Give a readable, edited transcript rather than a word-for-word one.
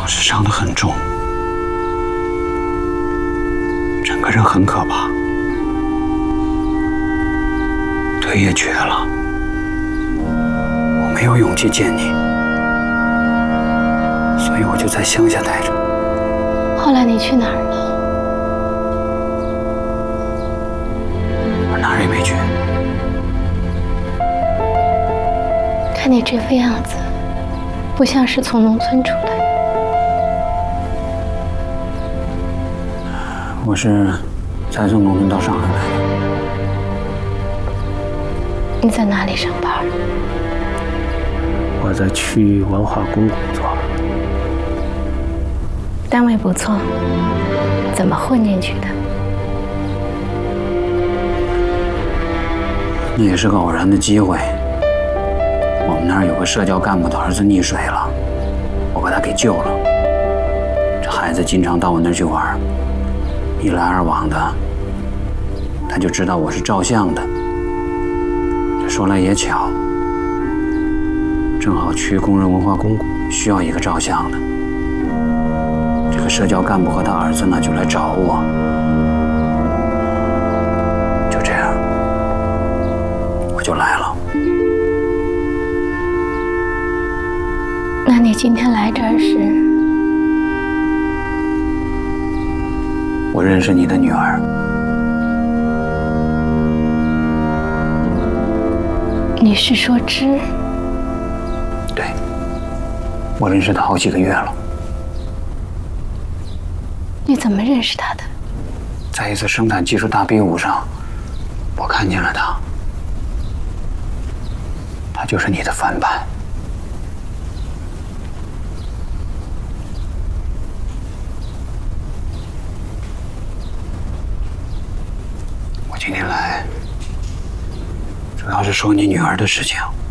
我是伤得很重，整个人很可怕，腿也瘸了，我没有勇气见你，所以我就在乡下待着。 后来你去哪儿了？ 我哪儿也没去。 看你这副样子，不像是从农村出来。 我是才从农村到上海来的。 你在哪里上班？ 我在区域文化宫工作。 单位不错，怎么混进去的？ 那也是个偶然的机会。我们那儿有个社教干部的儿子溺水了，我把他给救了。这孩子经常到我那儿去玩，一来二往的，他就知道我是照相的。这说来也巧，正好区工人文化宫需要一个照相的。这个社教干部和他儿子呢，就来找我。就这样，我就来了。 那你今天来这儿时， 我认识你的女儿。 你是说芝？ 对，我认识她好几个月了。 你怎么认识她的？ 在一次生产技术大比武上，我看见了她。她就是你的翻版。我今天来，主要是说你女儿的事情。